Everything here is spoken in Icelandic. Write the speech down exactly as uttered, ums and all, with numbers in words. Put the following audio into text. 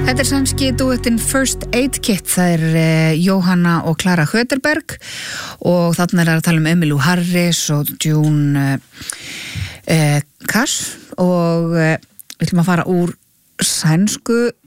Þetta er sænski duettinn First Aid Kit, það er eh, Jóhanna og Klara Höterberg og þarna er að tala um Emmylou Harris og June eh, Cash og eh, við ætlum að fara úr sænsku